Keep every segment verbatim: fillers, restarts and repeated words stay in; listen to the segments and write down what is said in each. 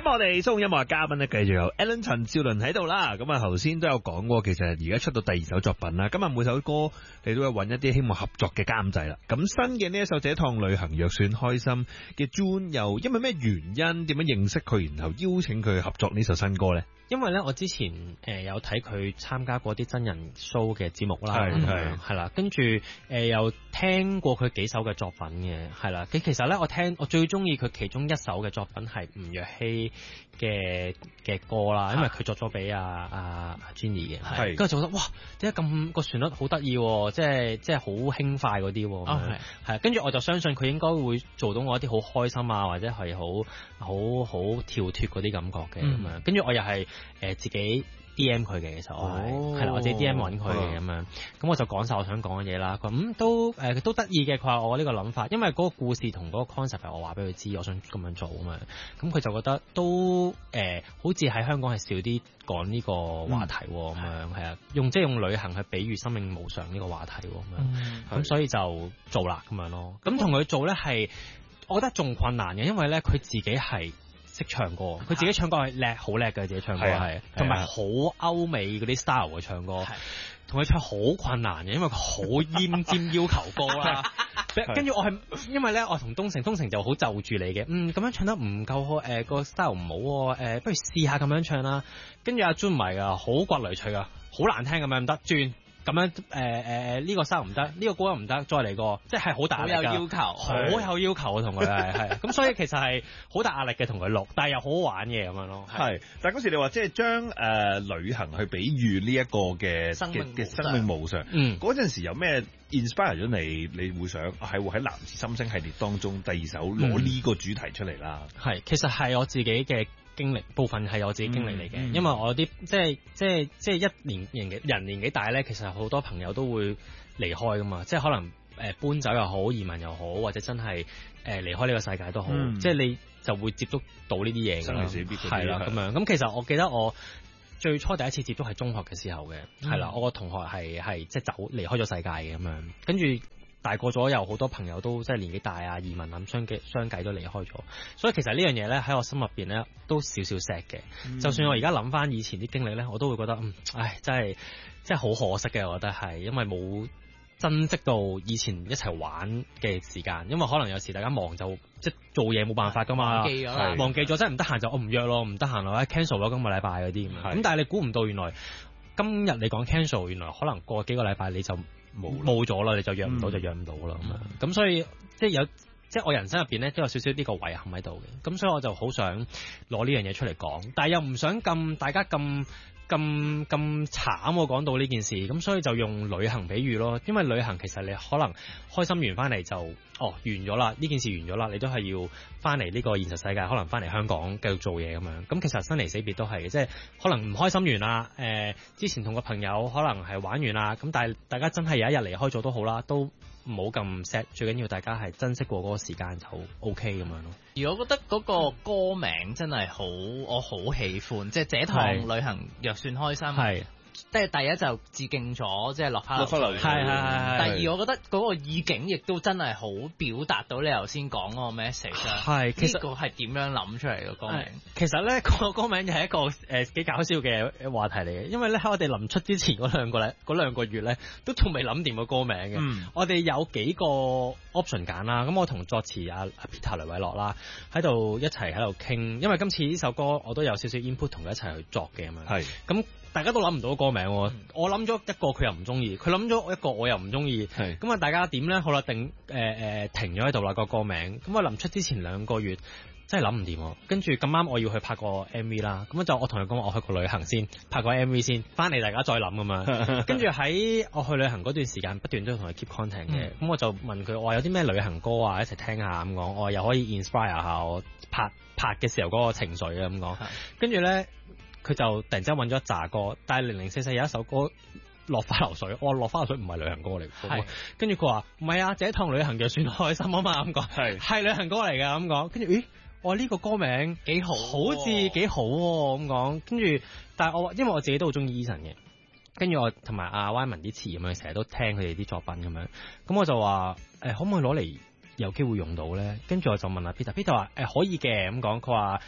今日我哋中音樂嘅嘉賓咧，繼續有 Alan 陳兆倫喺度啦。咁啊，頭先都有講過，其實而家出到第二首作品啦。今日每首歌你都會揾一啲希望合作嘅監製啦。咁新嘅呢一首《這趟旅行若算開心》嘅 June 又因為咩原因，點樣認識佢，然後邀請佢合作呢首新歌呢？ 因為咧，我之前誒、呃、有睇佢參加過啲真人 show 嘅節目啦， 係係係啦，跟住誒又聽過佢幾首嘅作品嘅，係啦。佢其實咧，我聽我最中意佢其中一首嘅作品係吳若希嘅嘅歌啦，因為佢作咗俾阿阿 Jenny 嘅，係。跟住就覺得哇，點解咁個旋律好得意，即係即係好輕快嗰啲，係係。跟住我就相信佢應該會做到我一啲好開心啊，或者係好好好跳脫嗰啲感覺嘅咁樣。跟住我又係。誒、呃，自己 D M 佢嘅，其實我係係啦，我自己 D M 揾佢嘅咁樣，咁我就講晒我想講嘅嘢啦。佢咁、嗯、都誒、呃、都得意嘅，佢話我呢個諗法，因為嗰個故事同嗰個 concept 係我話俾佢知，我想咁樣做啊嘛。咁佢就覺得都誒、呃，好似喺香港係少啲講呢個話題咁、嗯、樣，係啊，用即係用旅行去比喻生命無常呢個話題咁樣，咁、嗯、所以就做啦咁樣咯。咁同佢做咧係，我覺得仲困難嘅，因為咧佢自己係。識唱歌，佢自己唱歌係叻，好叻嘅自己唱歌係，同埋好歐美嗰啲 style 嘅唱歌，同佢唱好困難嘅，因為佢好奄尖要求高啦。跟住我係，因為咧我同東城，東城就好就住你嘅，嗯咁樣唱得唔夠好，誒、呃、個 style 唔好，誒、呃、不如試下咁樣唱啦。跟住阿 June 唔係噶，好骨雷脆噶，好難聽咁樣唔得，轉。咁樣誒誒呢個收唔得，呢、這個歌又唔得，再嚟過，即係好大壓力，好有要求，好有要求啊！同佢係係，咁所以其實係好大壓力嘅同佢錄，但係又好好玩嘅咁樣咯。係， 但係嗰時你話即係將誒旅行去比喻呢一個嘅生命嘅生命無常， 嗯， 嗰陣時有咩 inspire 咗你？你會想係會喺男子心聲系列當中第二首攞呢個主題出嚟啦？係、 嗯，其實係我自己嘅。經歷部分係我自己經歷嚟嘅、嗯嗯，因為我啲即係即係即係一年年嘅人年紀大咧，其實好多朋友都會離開噶嘛，即係可能誒搬走又好，移民又好，或者真係誒離開呢個世界都好，嗯、即係你就會接觸到呢啲嘢噶啦，係啦咁樣。咁其實我記得我最初第一次接觸係中學嘅時候嘅，係、嗯、啦，我個同學係係即係走離開咗世界嘅咁樣，跟住。大個咗，有好多朋友都即係年紀大啊，移民諗相繼相繼都離開咗，所以其實呢樣嘢咧喺我心入邊咧都少少 sad 嘅。嗯、就算我而家諗翻以前啲經歷咧，我都會覺得嗯，唉，真係真係好可惜嘅。我覺得係因為冇珍惜到以前一齊玩嘅時間，因為可能有時大家忙就即係做嘢冇辦法噶嘛，忘記咗，忘記咗真係唔得閒就我唔約咯，唔得閒咯 cancel 咗今個禮拜嗰啲咁。咁但係你估唔到原來今日你講 cancel， 原來可能過幾個禮拜你就。冇冇咗啦，你就約唔到、嗯、就約唔到啦咁樣，咁、嗯、所以即係有即係我人生入邊咧都有少少呢個遺憾喺度嘅，咁所以我就好想攞呢樣嘢出嚟講，但係又唔想咁大家咁咁咁慘我講到呢件事，咁所以就用旅行比喻咯，因為旅行其實你可能開心完翻嚟就哦完咗啦，呢件事完咗啦，你都係要翻嚟呢個現實世界，可能翻嚟香港繼續做嘢咁樣，咁其實生離死別都係嘅，即係可能唔開心完啦，誒、呃、之前同個朋友可能係玩完啦，咁但係大家真係有一日離開咗都好啦，都唔好咁 sad， 最緊要大家係珍惜過嗰個時間就 OK 咁樣咯。 而我覺得嗰個歌名真係好，我好喜歡，即係這趟旅行若算開心。係。即係第一就致敬咗，即係落花流水。係係係。第二，我覺得嗰個意境亦都真係好表達到你頭先講嗰個 message。係，其實個係點樣諗出嚟嘅歌名？ 其實咧個歌名就係一個誒幾搞笑嘅話題嚟嘅，因為咧喺我哋臨出之前嗰兩個咧嗰兩個月咧都仲未諗掂個歌名嘅。嗯。我哋有幾個 option 揀啦，咁我同作詞阿阿 Peter 雷偉樂啦喺度一齊喺度傾，因為今次呢首歌我都有少少 input 同佢一齊去作嘅咁樣。係。咁。大家都諗唔到歌名，嗯、我諗咗一個佢又唔中意，佢諗咗一個我又唔中意，咁啊大家點咧？好啦，定誒誒、呃、停咗喺度啦個歌名，咁啊臨出之前兩個月真係諗唔掂，跟住咁啱我要去拍個 M V 啦，咁就我同佢講我去個旅行先，拍個 M V 先，翻嚟大家再諗咁嘛。跟住喺我去旅行嗰段時間，不斷都要同佢 keep contact 嘅，咁、嗯、我就問佢我話有啲咩旅行歌啊，一齊聽下咁講，我又可以 inspire 下我拍拍嘅時候嗰個情緒啊咁講，跟住咧。佢就突然之間揾咗一紮歌，但係零零四四有一首歌落花流水，我、哦、落花流水唔係旅行歌嚟嘅，跟住佢話唔係啊，這一趟旅行就算開心啊嘛咁講，係係旅行歌嚟嘅咁講，跟住咦，我呢、這個歌名幾好，好似幾好咁講，跟住但係我因為我自己都好中意 Eason 嘅，跟住我同埋阿 Wyman 啲詞咁樣，成日都聽佢哋啲作品咁樣，咁我就話誒、欸、可唔可以攞嚟有機會用到咧？跟住我就問阿 Peter，Peter 話誒可以嘅咁講，佢話。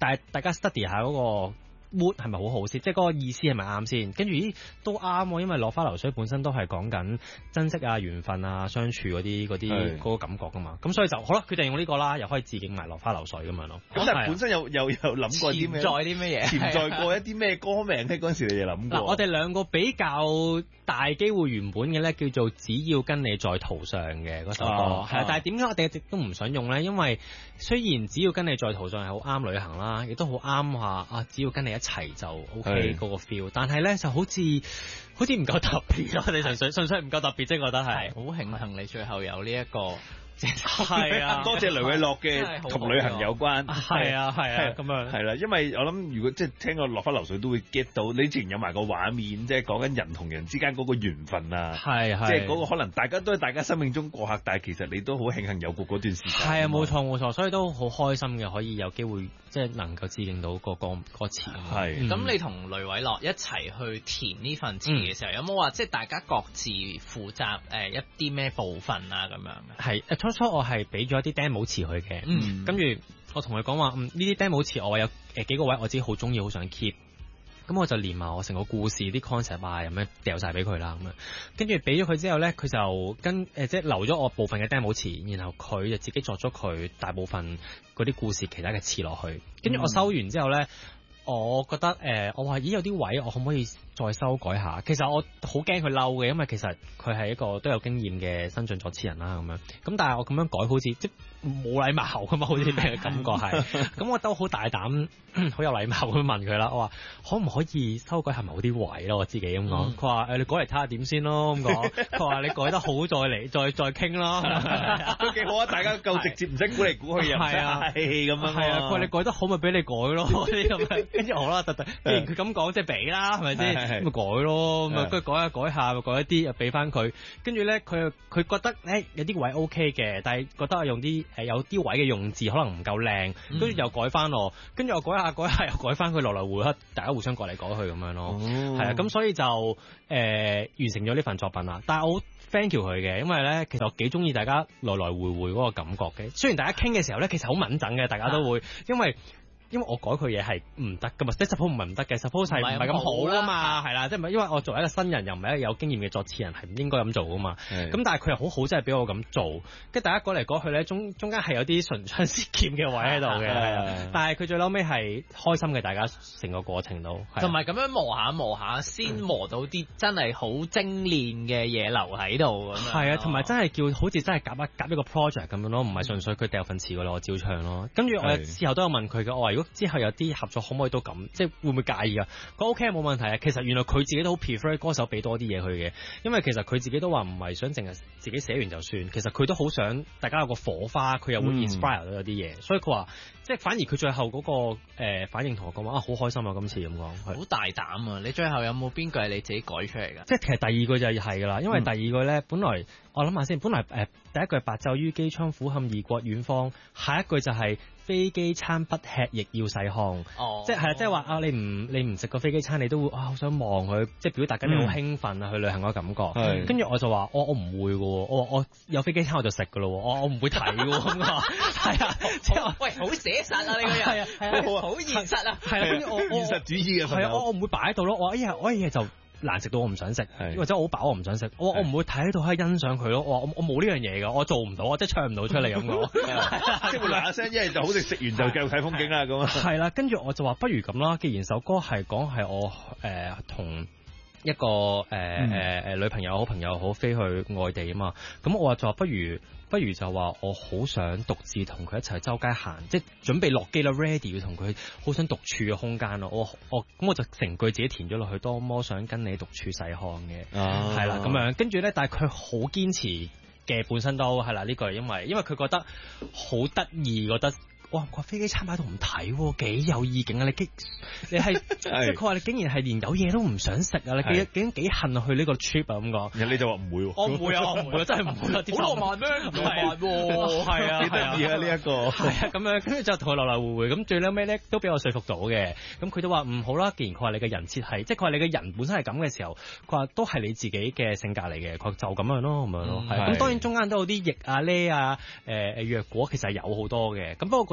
但係大家 study 下嗰個 mood 係咪好好先，即係嗰個意思係咪啱先？跟住咦都啱喎，因為落花流水本身都係講緊珍惜啊、緣分啊、相處嗰啲嗰啲嗰個感覺噶嘛。咁所以就好啦，決定用呢個啦，又可以致敬埋落花流水咁樣咯。 咁但係本身有有有諗過啲咩？ 潛在啲咩嘢？ 潛在過一啲咩歌名咧？嗰陣時你哋諗過？ 嗱，我哋兩個比較大機會原本嘅咧叫做只要跟你在途上嘅嗰首歌，係、哦、但係點解我哋一直都唔想用咧？因為雖然只要跟你在途上係好啱旅行啦，亦都好啱話啊，只要跟你一齊就 OK 嗰個 feel，但係咧就好似好似唔夠特別咯，你純粹純粹唔夠特別啫，我覺得係。好慶幸你最後有呢、這、一個。 係啊， 多謝雷偉樂嘅同旅行有關， 係啊係啊咁樣， 係啦，因為我諗如果即係聽個落花流水都會 get 到，你之前有埋個畫面，即係講緊人同人之間嗰個緣分啊， 係係， 即係嗰個可能大家都係大家生命中過客，但係其實你都好慶幸有過嗰段時間。 係啊，冇錯冇錯，所以都好開心嘅，可以有機會即係能夠致敬到個歌歌詞。 係， 咁、嗯、你同雷偉樂一齊去填呢份詞嘅時候，嗯、有冇話即係大家各自負責誒、呃、一啲咩部分啊咁樣？係初初我係俾咗一啲 demo 詞佢嘅，嗯，跟住我同佢講話，嗯，呢啲 demo 詞我有誒幾個位我自己好中意，好想 keep，咁我就連埋我成個故事啲 concept 啊，咁樣掉晒俾佢啦，咁樣，跟住俾咗佢之後咧，佢就跟誒、呃、即係留咗我部分嘅 demo 詞，然後佢就自己作咗佢大部分嗰啲故事其他嘅詞落去，跟住我收完之後咧。我覺得誒、呃，我話咦有啲位我可唔可以再修改下？其實我好驚佢嬲嘅，因為其實佢係一個都有經驗嘅新晉作詞人啦，咁樣。咁但係我咁樣改好似即冇禮貌咁嘛，好似咩嘅感覺係。咁我都好大膽，好有禮貌咁問佢啦。我話可唔可以修改下某啲位咯？我自己咁講。佢話誒你改嚟睇下點先咯咁講。佢話你改得好再嚟再再傾咯。 都幾好啊！大家夠直接，唔使估嚟估去又係啊， 咁樣。 係啊，佢話你改得好咪俾你改咯啲咁樣。跟住好啦，特特，既然佢咁講，即係俾啦，係咪先？咁咪改咯，咁啊，跟住改下改下，改一啲又俾翻佢。跟住咧，佢佢覺得咧有啲位 OK 嘅，但係覺得我用啲誒有啲位嘅用字可能唔夠靚，跟住又改翻我。跟住我改下改下又改翻佢，來來回回，大家互相改嚟改去咁樣咯。係啊，咁所以就誒、呃、完成咗呢份作品啦。但係我好 thank you 佢嘅，因為咧其實我幾中意大家來來回回嗰個感覺嘅。雖然大家傾嘅時候咧，其實好敏感嘅，大家都會因為。因為我改佢嘢係唔得噶嘛，即係 suppose 唔係唔得嘅 suppose 係唔係咁好啊嘛，係啦，即係唔係因為我作為一個新人又唔係一個有經驗嘅作詞人，係唔應該咁做噶嘛。咁但係佢又好好，真係俾我咁做，跟住大家改嚟改去咧，中中間係有啲唇槍舌劍嘅位喺度嘅，係但係佢最嬲尾係開心嘅，大家成個過程都同埋咁樣磨下磨下，先磨到啲真係好精煉嘅嘢留喺度咁樣。 係啊，同埋真係叫好似真係夾一夾一個 project 咁樣咯，唔係純粹佢掉份詞過嚟我照唱咯。跟住我之後都有問佢嘅，我話如果之後有啲合作可唔可以都咁，即係會唔會介意啊？佢 OK 冇問題啊。其實原來佢自己都好 prefer 歌手俾多啲嘢佢嘅，因為其實佢自己都話唔係想淨係自己寫完就算，其實佢都好想大家有個火花，佢又會 inspire 到有啲嘢，嗯、所以佢話即係反而佢最後嗰、嗰個、呃、反應同我講話啊，好開心啊，今次咁講， 好大膽啊！你最後有冇邊句係你自己改出嚟㗎？ 即係其實第二句就係㗎啦，因為第二句咧、嗯、本來我諗下先，本來誒、呃、第一句白晝於機艙俯瞰異國遠方，下一句就係、是。飛機餐不吃亦要細看，哦、即係係即係話啊！你唔你唔食個飛機餐，你都會啊好想望佢，即係表達緊你好興奮啊、嗯、去旅行嗰個感覺。跟住我就話我我唔會嘅喎，我我有飛機餐我就食嘅咯，我我唔會睇嘅喎咁啊，係啊，即係喂好寫實啊你個人，係啊係啊，好現實啊， 係啊，跟住我現實主義嘅係啊，我我唔會擺喺度咯，我一日我一日就。難食到我唔想食，或者我好飽我唔想食，我我唔會睇喺度喺欣賞佢咯。我我我冇呢樣嘢㗎，我做唔到，我即係唱唔到出嚟咁講， 即係會嗱嗱聲，一係就好似食完就繼續睇風景啦咁啊。係啦，跟住我就話不如咁啦，既然首歌係講係我誒同、呃、一個誒誒誒女朋友好朋友好飛去外地啊嘛，咁我話就話不如。不如就話我好想獨自同佢一齊周街行，即係準備落機啦 ，ready 要同佢好想獨處嘅空間咯。我我咁我就成句自己填咗落去，多麼想跟你獨處細看嘅，係啦咁樣。跟住咧，但係佢好堅持嘅本身都係啦呢句，因為因為佢覺得好得意，覺得。哇！佢話飛機餐擺度唔睇喎，幾有意境啊！你激你係即係佢話你竟然係連有嘢都唔想食啊！你幾竟幾恨去呢個 trip 啊咁講。 你就話唔會喎。 我唔會啊！我唔會啊！真係唔會啊！ 好浪漫咩？唔浪漫喎。 係啊， 幾得意啊！呢一個係啊咁樣，跟住就同佢來來回回咁，最尾咧都俾我說服到嘅。咁佢都話唔好啦，既然佢話你嘅人設係，即係佢話你嘅人本身係咁嘅時候，佢話都係你自己嘅性格嚟嘅，佢就咁樣咯，咁樣咯。係咁當然中間都有啲逆啊、呢啊、誒誒若果其實係有好多嘅。咁不過嗰啲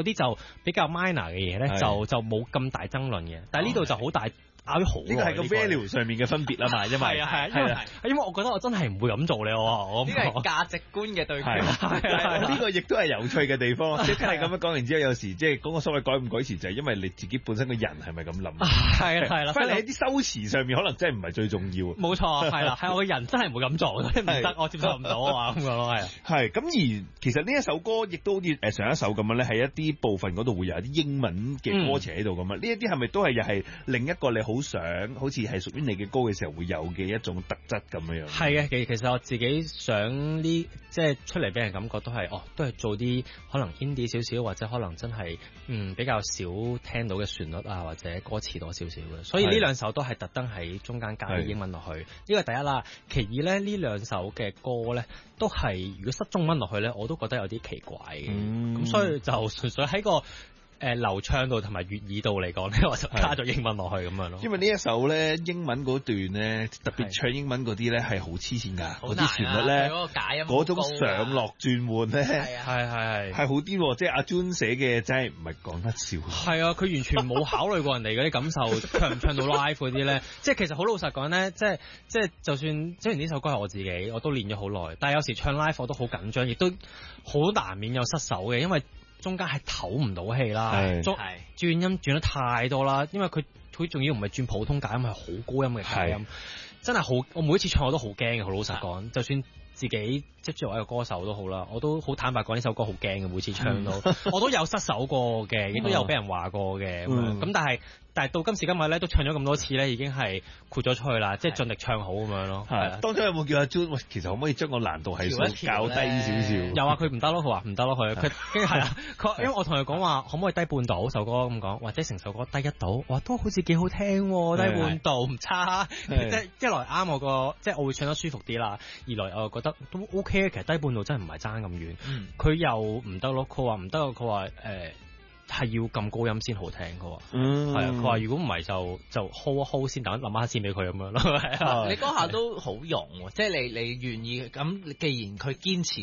啲就比較 minor 嘅嘢咧，就就冇咁大爭論嘅。但係呢度就好大。拗咗好， 呢個係個 value 上面嘅分別啊嘛，因為係啊係啊，因為因為我覺得我真係唔會咁做咧，我呢個係價值觀嘅對決， 呢個亦都係有趣嘅地方。即係咁樣講完之後，有時即係嗰個所謂改唔改詞，就係因為你自己本身個人係咪咁諗？ 係啦係啦， 反而喺啲修辭上面可能真係唔係最重要。 冇錯，係啦，係我個人真係唔會咁做，唔得，我接受唔到啊咁樣咯，係。 係咁而其實呢一首歌亦都好似誒上一首咁樣咧，係一啲部分嗰度會有一啲英文嘅歌詞喺度咁啊。呢一啲係咪都係又係另一個你好想好似係屬於你嘅歌嘅時候會有嘅一種特質咁樣樣？ 係嘅，其其實我自己想呢，即係出嚟俾人感覺都係哦，都係做啲可能 indie 少少，或者可能真係嗯比較少聽到嘅旋律啊，或者歌詞多少少嘅。所以呢兩首都係特登喺中間加啲英文落去。呢個第一啦，其二咧呢兩首嘅歌咧都係如果塞中文落去咧，我都覺得有啲奇怪嘅。咁、嗯、所以就純粹喺個誒、呃、流暢度同埋粵語度嚟講咧，我就加咗英文落去咁樣咯。 因為呢一首咧英文嗰段咧，特別唱英文嗰啲咧係好黐線㗎，嗰啲旋律咧，嗰種上落轉換咧，係係係係好啲，即係阿 June 寫嘅真係唔係講得笑。係啊，佢完全冇考慮過人哋嗰啲感受，唱唔唱到 live 嗰啲咧，即係其實好老實講咧，即係即係就算雖然呢首歌係我自己，我都練咗好耐，但係有時唱 live 我都好緊張，亦都好難免有失手嘅，因為中間係唞唔到氣啦，轉音轉得太多啦，因為佢佢仲要唔係轉普通假音，係好高音嘅假音，真係好，我每一次唱我都好驚嘅，好老實講，就算自己即係作為一個歌手都好啦，我都好坦白講呢首歌好驚嘅，每次唱到，我都有失手過嘅，亦都有俾人話過嘅，咁、嗯、樣，咁但係但係到今時今日咧，都唱咗咁多次咧，已經係豁咗出去啦，即係盡力唱好咁樣咯。係，當初有冇叫阿 June？喂，其實可唔可以將個難度係數較低少少？有啊，佢唔得咯，佢話唔得咯，佢佢跟住係啊，佢因為我同佢講話，可唔可以低半度首歌咁講，或者成首歌低一度？哇，都好似幾好聽喎，低半度唔差。即係一來啱我個，即係我會唱得舒服啲啦；二來我又覺得都 OK 嘅，其實低半度真係唔係爭咁遠。佢、嗯、又唔得咯，佢話唔得，佢話誒。係要咁高音先好聽，佢話，係啊，佢話如果唔係就就 hold 一 hold 先，等一諗下先俾佢咁樣咯。你嗰下都好勇，即係你你願意咁，既然佢堅持